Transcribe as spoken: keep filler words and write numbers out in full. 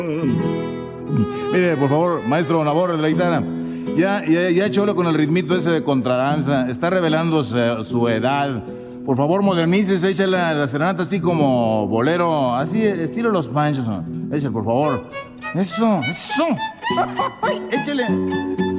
Mire, por favor, maestro Navarro de la guitarra. Ya, ya, ya cholo con el ritmito ese de contradanza. Está revelando su, su edad. Por favor, modernícese, échale la, la serenata así como bolero, así, estilo Los Panchos. ¿No? Échale, por favor. Eso, eso. Échale.